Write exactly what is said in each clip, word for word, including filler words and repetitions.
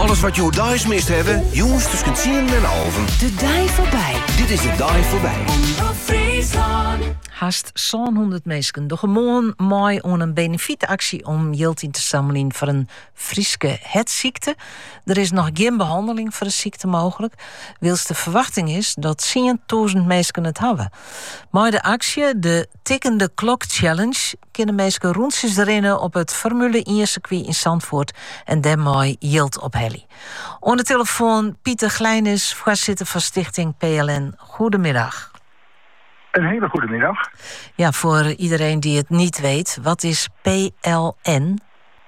Alles wat je thuis mist hebben, jongens tussen tien en halven. De dij voorbij. Dit is de dij voorbij. Haast zo'n honderd mensen. De gewoon mooi om een benefietactie om geld in te zamelen voor een Frieske hetziekte. Er is nog geen behandeling voor de ziekte mogelijk. Wils de verwachting is dat tienduizend mensen het hebben. Maar de actie, de tikkende klok challenge, kunnen mensen rondjes rennen op het Formule één circuit in Zandvoort en daarmee geld ophellen. On de telefoon Pieter Glijnis, voorzitter van Stichting P L N. Goedemiddag. Een hele goede middag. Ja, voor iedereen die het niet weet, wat is P L N?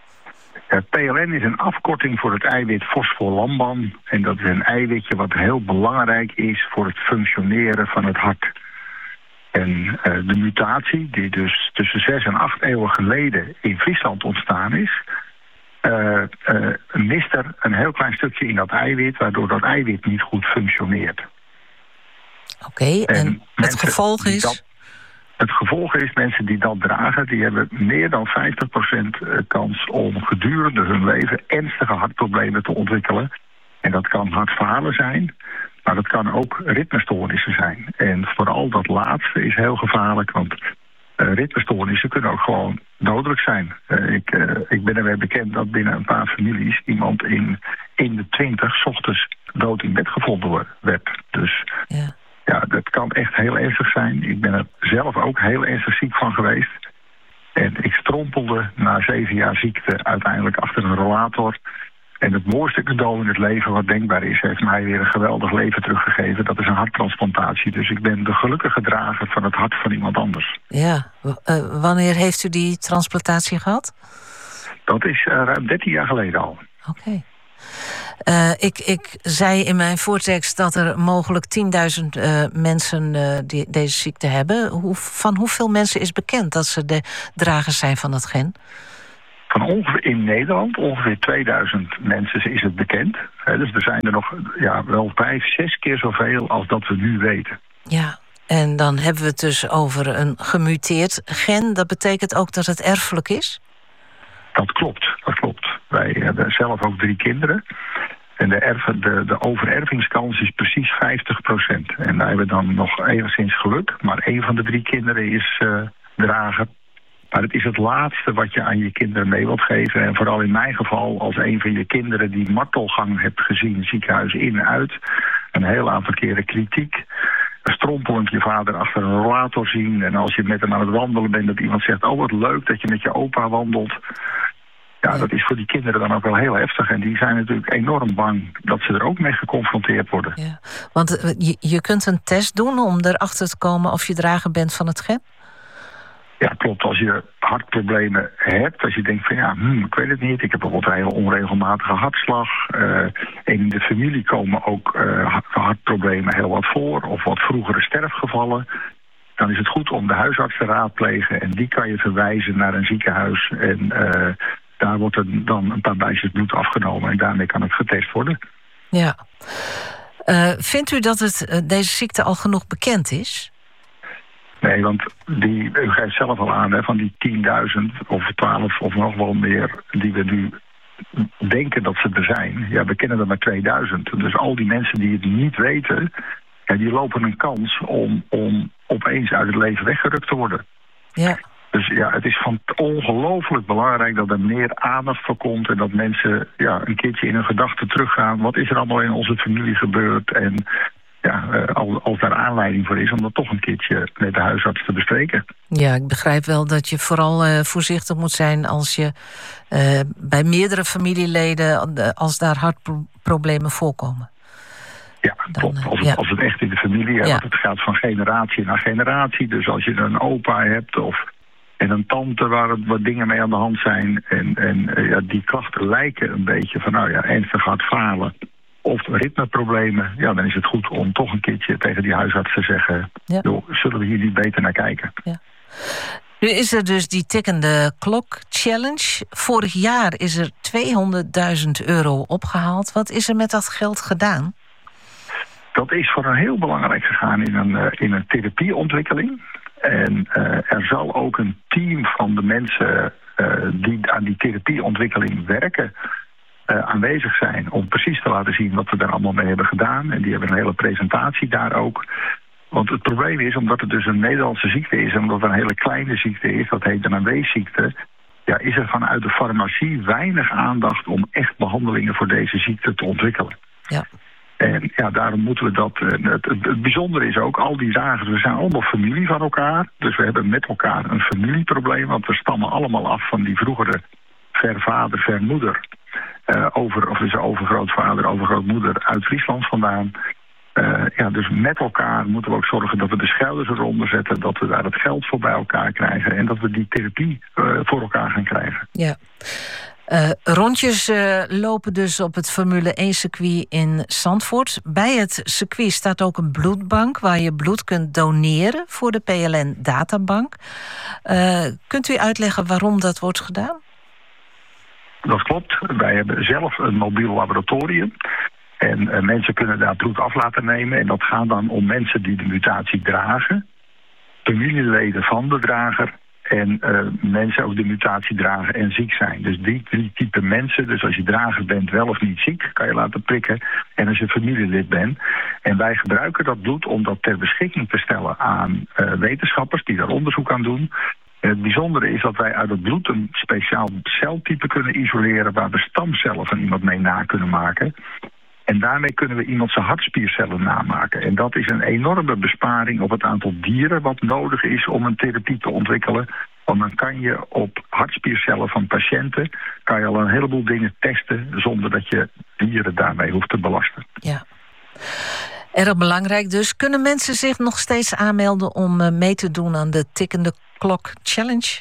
Ja, P L N is een afkorting voor het eiwit fosfolamban. En dat is een eiwitje wat heel belangrijk is voor het functioneren van het hart. En uh, de mutatie, die dus tussen zes en acht eeuwen geleden in Friesland ontstaan is, uh, uh, mist er een heel klein stukje in dat eiwit, waardoor dat eiwit niet goed functioneert. Oké, okay, en, en het gevolg is? Dat, het gevolg is, mensen die dat dragen, die hebben meer dan vijftig procent kans om gedurende hun leven ernstige hartproblemen te ontwikkelen. En dat kan hartfalen zijn, maar dat kan ook ritmestoornissen zijn. En vooral dat laatste is heel gevaarlijk, want uh, ritmestoornissen kunnen ook gewoon dodelijk zijn. Uh, ik, uh, ik ben er weer bekend dat binnen een paar families iemand in, in de twintig 's ochtends dood in bed gevonden werd. Dus ja. Ja, dat kan echt heel ernstig zijn. Ik ben er zelf ook heel ernstig ziek van geweest. En ik strompelde na zeven jaar ziekte uiteindelijk achter een rollator. En het mooiste cadeau in het leven wat denkbaar is, heeft mij weer een geweldig leven teruggegeven. Dat is een harttransplantatie. Dus ik ben de gelukkige drager van het hart van iemand anders. Ja, uh, wanneer heeft u die transplantatie gehad? Dat is uh, ruim dertien jaar geleden al. Oké. Okay. Uh, ik, ik zei in mijn voortekst dat er mogelijk tienduizend uh, mensen uh, die deze ziekte hebben. Hoe, van hoeveel mensen is bekend dat ze de dragers zijn van dat gen? Van ongeveer in Nederland, ongeveer tweeduizend mensen is het bekend. He, dus er zijn er nog ja, wel vijf, zes keer zoveel als dat we nu weten. Ja, en dan hebben we het dus over een gemuteerd gen. Dat betekent ook dat het erfelijk is? Dat klopt, dat klopt. Wij hebben zelf ook drie kinderen. En de, erf, de, de overervingskans is precies vijftig procent. En wij hebben dan nog enigszins geluk. Maar één van de drie kinderen is uh, drager. Maar het is het laatste wat je aan je kinderen mee wilt geven. En vooral in mijn geval, als een van je kinderen die martelgang hebt gezien, ziekenhuis in en uit. Een heel aantal keren kritiek. Strompelend je vader achter een rollator zien. En als je met hem aan het wandelen bent, dat iemand zegt, oh wat leuk dat je met je opa wandelt. Ja, dat is voor die kinderen dan ook wel heel heftig. En die zijn natuurlijk enorm bang dat ze er ook mee geconfronteerd worden. Ja, want je, je kunt een test doen om erachter te komen of je drager bent van het gen? Ja, klopt. Als je hartproblemen hebt, als je denkt van ja, hmm, ik weet het niet. Ik heb bijvoorbeeld een heel onregelmatige hartslag. Uh, in de familie komen ook uh, hartproblemen heel wat voor. Of wat vroegere sterfgevallen. Dan is het goed om de huisarts te raadplegen. En die kan je verwijzen naar een ziekenhuis. En uh, daar wordt er dan een paar buisjes bloed afgenomen. En daarmee kan het getest worden. Ja. Uh, vindt u dat het, uh, deze ziekte al genoeg bekend is? Nee, want die, u geeft zelf al aan, hè, van die tienduizend of twaalf of nog wel meer die we nu denken dat ze er zijn. Ja, we kennen er maar tweeduizend. Dus al die mensen die het niet weten, ja, die lopen een kans om, om opeens uit het leven weggerukt te worden. Ja. Dus ja, het is van ongelooflijk belangrijk dat er meer aandacht voor komt en dat mensen ja, een keertje in hun gedachten teruggaan. Wat is er allemaal in onze familie gebeurd? En ja, als daar aanleiding voor is om dat toch een keertje met de huisarts te bespreken. Ja, ik begrijp wel dat je vooral uh, voorzichtig moet zijn als je uh, bij meerdere familieleden, als daar hartproblemen voorkomen. Ja, Dan, klopt. Als het, ja. als het echt in de familie, ja. Want het gaat van generatie naar generatie. Dus als je een opa hebt of en een tante waar het wat dingen mee aan de hand zijn en, en uh, ja, die klachten lijken een beetje van nou ja, ernstig hartfalen of ritmeproblemen, ja, dan is het goed om toch een keertje tegen die huisarts te zeggen, ja. Joh, zullen we hier niet beter naar kijken? Ja. Nu is er dus die tikkende klok challenge. Vorig jaar is er tweehonderdduizend euro opgehaald. Wat is er met dat geld gedaan? Dat is voor een heel belangrijk gegaan in een, uh, in een therapieontwikkeling. En uh, er zal ook een team van de mensen uh, die aan die therapieontwikkeling werken, uh, aanwezig zijn om precies te laten zien wat we daar allemaal mee hebben gedaan. En die hebben een hele presentatie daar ook. Want het probleem is, omdat het dus een Nederlandse ziekte is en omdat het een hele kleine ziekte is, dat heet een A W S-ziekte, ja, is er vanuit de farmacie weinig aandacht om echt behandelingen voor deze ziekte te ontwikkelen. Ja. En ja, daarom moeten we dat... Het, het, het bijzondere is ook, al die dragers, we zijn allemaal familie van elkaar. Dus we hebben met elkaar een familieprobleem, want we stammen allemaal af van die vroegere vervader, vermoeder. Uh, over, of is overgrootvader, overgrootmoeder uit Friesland vandaan. Uh, ja, dus met elkaar moeten we ook zorgen dat we de schouders eronder zetten, dat we daar het geld voor bij elkaar krijgen en dat we die therapie uh, voor elkaar gaan krijgen. Ja. Uh, rondjes uh, lopen dus op het Formule één circuit in Zandvoort. Bij het circuit staat ook een bloedbank waar je bloed kunt doneren voor de P L N-databank. Uh, kunt u uitleggen waarom dat wordt gedaan? Dat klopt. Wij hebben zelf een mobiel laboratorium. En uh, mensen kunnen daar bloed af laten nemen. En dat gaat dan om mensen die de mutatie dragen, familieleden van de drager en uh, mensen ook de mutatie dragen en ziek zijn. Dus die drie type mensen, dus als je drager bent, wel of niet ziek, kan je laten prikken. En als je familielid bent. En wij gebruiken dat bloed om dat ter beschikking te stellen aan uh, wetenschappers die daar onderzoek aan doen. En het bijzondere is dat wij uit het bloed een speciaal celtype kunnen isoleren waar we stamcellen van iemand mee na kunnen maken. En daarmee kunnen we iemand zijn hartspiercellen namaken. En dat is een enorme besparing op het aantal dieren wat nodig is om een therapie te ontwikkelen. Want dan kan je op hartspiercellen van patiënten kan je al een heleboel dingen testen zonder dat je dieren daarmee hoeft te belasten. Ja. Erg belangrijk dus. Kunnen mensen zich nog steeds aanmelden om mee te doen aan de Tikkende Klok Challenge?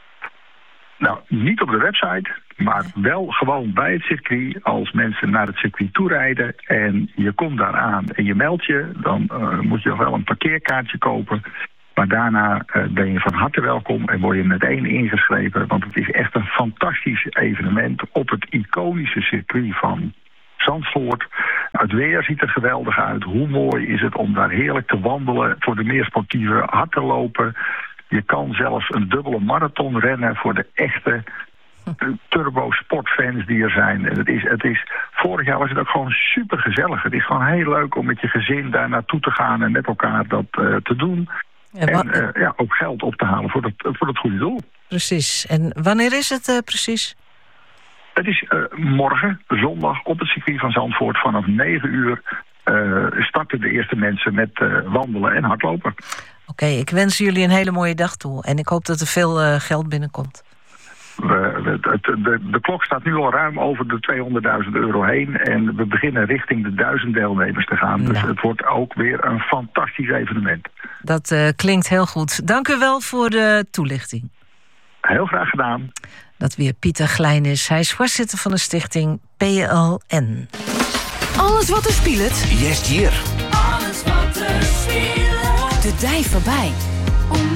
Nou, niet op de website, maar wel gewoon bij het circuit. Als mensen naar het circuit toe rijden en je komt daar aan en je meldt je, dan uh, moet je nog wel een parkeerkaartje kopen. Maar daarna uh, ben je van harte welkom en word je meteen ingeschreven. Want het is echt een fantastisch evenement op het iconische circuit van Zandvoort. Het weer ziet er geweldig uit. Hoe mooi is het om daar heerlijk te wandelen, voor de meer sportieve hard te lopen. Je kan zelfs een dubbele marathon rennen voor de echte turbo-sportfans die er zijn. En het is, het is, vorig jaar was het ook gewoon super gezellig. Het is gewoon heel leuk om met je gezin daar naartoe te gaan en met elkaar dat uh, te doen. En, en uh, ja, ook geld op te halen voor dat, voor dat goede doel. Precies. En wanneer is het uh, precies? Het is uh, morgen, zondag, op het circuit van Zandvoort vanaf negen uur uh, starten de eerste mensen met uh, wandelen en hardlopen. Oké, okay, ik wens jullie een hele mooie dag toe. En ik hoop dat er veel uh, geld binnenkomt. We, de, de, de klok staat nu al ruim over de tweehonderdduizend euro heen. En we beginnen richting de duizend deelnemers te gaan. Nou. Dus het wordt ook weer een fantastisch evenement. Dat uh, klinkt heel goed. Dank u wel voor de toelichting. Heel graag gedaan. Dat weer Pieter Gleijn is. Hij is voorzitter van de stichting P L N. Alles wat er speelt. Jest hier. Alles wat er speelt. De dij voorbij.